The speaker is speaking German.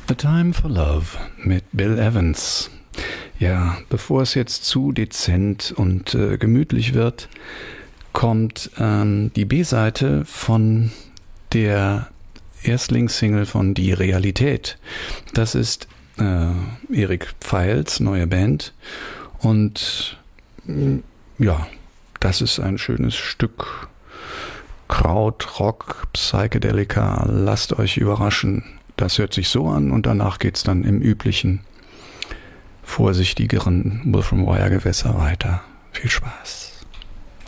A Time for Love mit Bill Evans. Ja, bevor es jetzt zu dezent und gemütlich wird, kommt die B-Seite von der Erstlingssingle von Die Realität. Das ist Erik Pfeils neue Band und ja, das ist ein schönes Stück Kraut, Rock, Psychedelika. Lasst euch überraschen. Das hört sich so an und danach geht's dann im üblichen, vorsichtigeren Wolfram Wire Gewässer weiter. Viel Spaß.